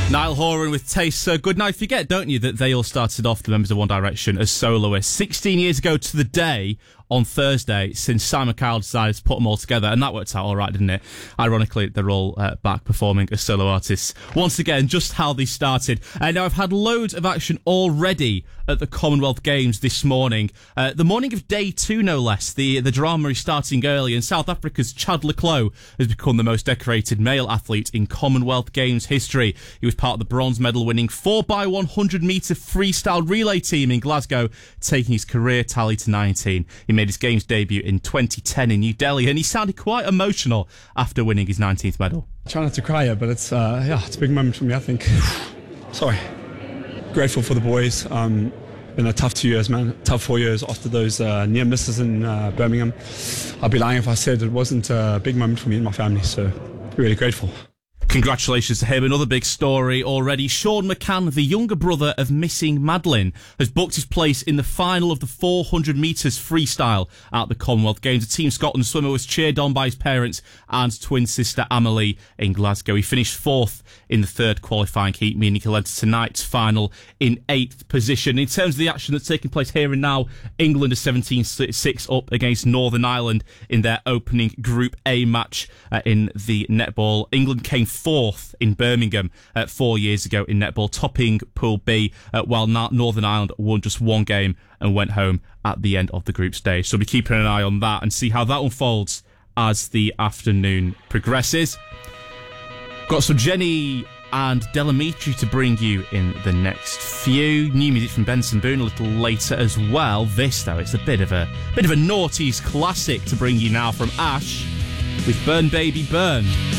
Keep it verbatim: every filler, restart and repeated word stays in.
Niall Horan with Taste So Good. Now, you forget, don't you, that they all started off, the members of One Direction, as soloists. sixteen years ago to the day, on Thursday, since Simon Cowell decided to put them all together, and that worked out all right, didn't it? Ironically, they're all uh, back performing as solo artists. Once again, just how they started. And uh, now I've had loads of action already at the Commonwealth Games this morning. Uh, the morning of day two, no less. The the drama is starting early, and South Africa's Chad le Clos has become the most decorated male athlete in Commonwealth Games history. He was part of the bronze medal-winning four by one hundred metre freestyle relay team in Glasgow, taking his career tally to nineteen. He made his Games debut in twenty ten in New Delhi, and he sounded quite emotional after winning his nineteenth medal. I try not to cry yet, but it's uh, yeah, it's a big moment for me, I think. Sorry. Grateful for the boys. Um, been a tough two years, man. Tough four years after those uh, near misses in uh, Birmingham. I'd be lying if I said it wasn't a big moment for me and my family, so really grateful. Congratulations to him. Another big story already. Sean McCann, the younger brother of missing Madeline, has booked his place in the final of the four hundred metres freestyle at the Commonwealth Games. A Team Scotland swimmer was cheered on by his parents and twin sister Amelie in Glasgow. He finished fourth in the third qualifying heat, meaning he'll enter tonight's final in eighth position. In terms of the action that's taking place here and now, England are seventeen six up against Northern Ireland in their opening Group A match uh, in the netball. England came fourth in Birmingham uh, four years ago in netball, topping Pool B, uh, while Northern Ireland won just one game and went home at the end of the group stage. So we'll be keeping an eye on that and see how that unfolds as the afternoon progresses. Got some Jenny and Delamitri to bring you in the next few. New music from Benson Boone a little later as well. This, though, it's a bit of a bit of a noughties classic to bring you now from Ash with Burn Baby Burn.